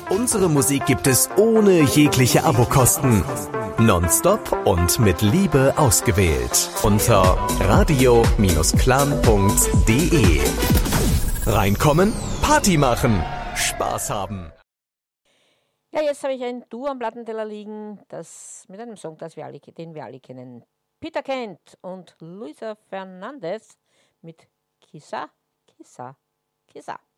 Unsere Musik gibt es ohne jegliche Abokosten. Nonstop und mit Liebe ausgewählt. Unter radio-clan.de. Reinkommen, Party machen, Spaß haben. Ja, jetzt habe ich ein Duo am Plattenteller liegen, das mit einem Song, den wir alle kennen. Peter Kent und Luisa Fernandez mit Kissa, Kissa, Kissa.